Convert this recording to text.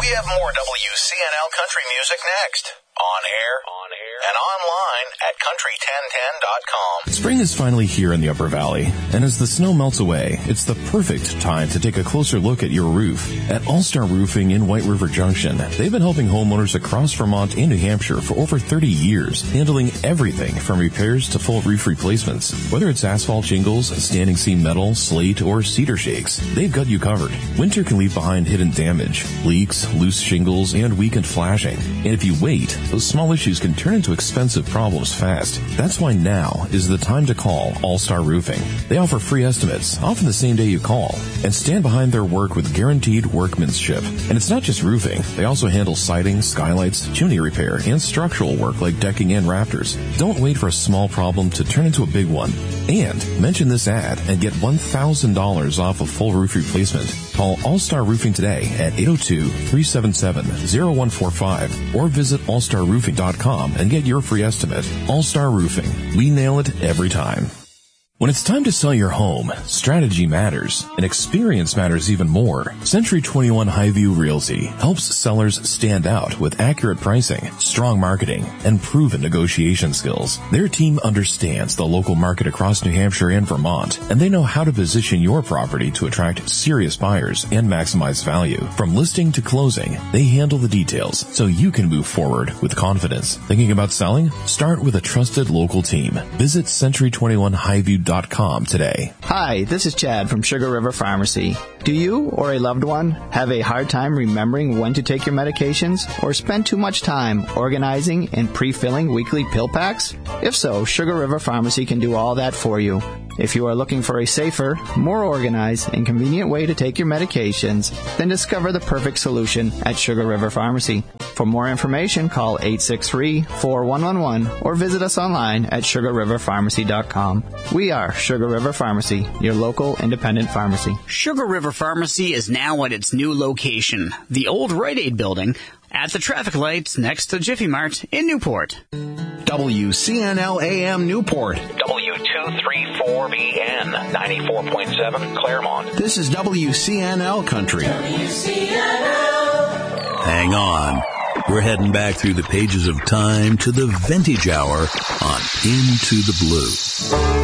We have more WCNL country music next. On air, and online at country1010.com. Spring is finally here in the Upper Valley, and as the snow melts away, it's the perfect time to take a closer look at your roof. At All-Star Roofing in White River Junction, they've been helping homeowners across Vermont and New Hampshire for over 30 years, handling everything from repairs to full roof replacements. Whether it's asphalt shingles, standing seam metal, slate, or cedar shakes, they've got you covered. Winter can leave behind hidden damage, leaks, loose shingles, and weakened flashing. And if you wait, those small issues can turn into expensive problems fast. That's why now is the time to call All-Star Roofing. They offer free estimates, often the same day you call, and stand behind their work with guaranteed workmanship. And it's not just roofing. They also handle siding, skylights, chimney repair, and structural work like decking and rafters. Don't wait for a small problem to turn into a big one. And mention this ad and get $1,000 off a full roof replacement. Call All-Star Roofing today at 802-377-0145 or visit allstarroofing.com and get your free estimate. All-Star Roofing. We nail it every time. When it's time to sell your home, strategy matters, and experience matters even more. Century 21 Highview Realty helps sellers stand out with accurate pricing, strong marketing, and proven negotiation skills. Their team understands the local market across New Hampshire and Vermont, and they know how to position your property to attract serious buyers and maximize value. From listing to closing, they handle the details so you can move forward with confidence. Thinking about selling? Start with a trusted local team. Visit Century21Highview.com today. Hi, this is Chad from Sugar River Pharmacy. Do you or a loved one have a hard time remembering when to take your medications or spend too much time organizing and pre-filling weekly pill packs? If so, Sugar River Pharmacy can do all that for you. If you are looking for a safer, more organized, and convenient way to take your medications, then discover the perfect solution at Sugar River Pharmacy. For more information, call 863-4111 or visit us online at sugarriverpharmacy.com. We are Sugar River Pharmacy, your local independent pharmacy. Sugar River Pharmacy is now at its new location, the old Rite Aid building, at the traffic lights next to Jiffy Mart in Newport. WCNL AM Newport. W234BN 94.7 Claremont. This is WCNL Country. WCNL. Hang on. We're heading back through the pages of time to the vintage hour on Into the Blue.